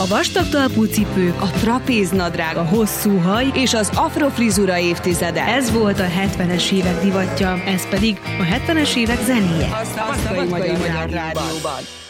A vastag talpú cipők, a trapéznadrág, a hosszú haj és az afrofrizura évtizede. Ez volt a 70-es évek divatja, ez pedig a 70-es évek zenéje. A Szabadkai Magyar Rádióban.